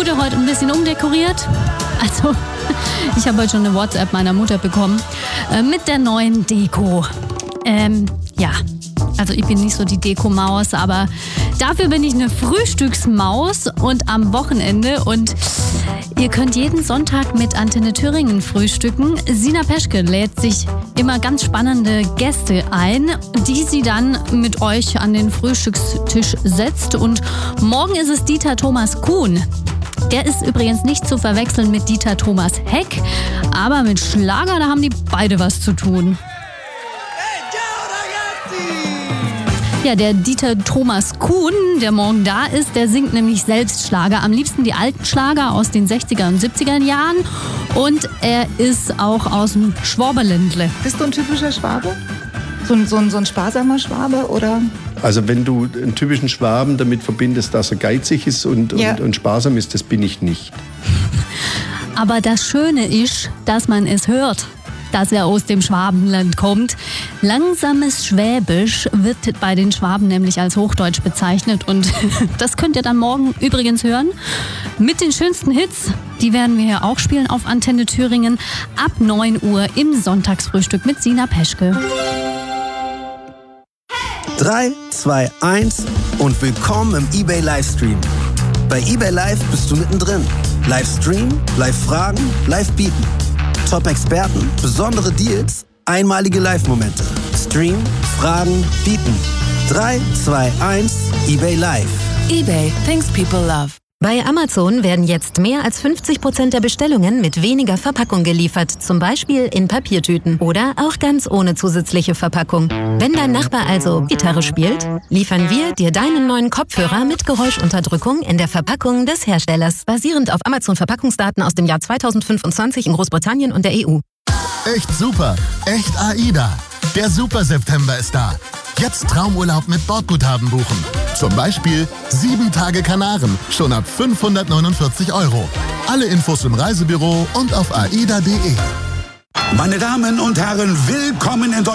Bude heute ein bisschen umdekoriert. Also, ich habe heute schon eine WhatsApp meiner Mutter bekommen mit der neuen Deko. Ja, also ich bin nicht so die Deko-Maus, aber dafür bin ich eine Frühstücksmaus und am Wochenende. Und ihr könnt jeden Sonntag mit Antenne Thüringen frühstücken. Sina Peschke lädt sich immer ganz spannende Gäste ein, die sie dann mit euch an den Frühstückstisch setzt. Und morgen ist es Dieter Thomas Kuhn. Der ist übrigens nicht zu verwechseln mit Dieter Thomas Heck, aber mit Schlager, da haben die beide was zu tun. Ja, der Dieter Thomas Kuhn, der morgen da ist, der singt nämlich selbst Schlager. Am liebsten die alten Schlager aus den 60er und 70er Jahren. Und er ist auch aus dem Schwaberländle. Bist du ein typischer Schwabe? So ein sparsamer Schwabe, oder? Also wenn du einen typischen Schwaben damit verbindest, dass er geizig ist und sparsam ist, das bin ich nicht. Aber das Schöne ist, dass man es hört, dass er aus dem Schwabenland kommt. Langsames Schwäbisch wird bei den Schwaben nämlich als Hochdeutsch bezeichnet. Und das könnt ihr dann morgen übrigens hören. Mit den schönsten Hits, die werden wir hier auch spielen auf Antenne Thüringen ab 9 Uhr im Sonntagsfrühstück mit Sina Peschke. 3, 2, 1 und willkommen im eBay Livestream. Bei eBay Live bist du mittendrin. Livestream, Live-Fragen, Live-Bieten. Top-Experten, besondere Deals, einmalige Live-Momente. Stream, Fragen, bieten. 3, 2, 1, eBay Live. eBay, things people love. Bei Amazon werden jetzt mehr als 50% der Bestellungen mit weniger Verpackung geliefert, zum Beispiel in Papiertüten oder auch ganz ohne zusätzliche Verpackung. Wenn dein Nachbar also Gitarre spielt, liefern wir dir deinen neuen Kopfhörer mit Geräuschunterdrückung in der Verpackung des Herstellers, basierend auf Amazon-Verpackungsdaten aus dem Jahr 2025 in Großbritannien und der EU. Echt super, echt AIDA. Der Super September ist da. Jetzt Traumurlaub mit Bordguthaben buchen. Zum Beispiel 7 Tage Kanaren, schon ab 549 €. Alle Infos im Reisebüro und auf aida.de. Meine Damen und Herren, willkommen in Deutschland.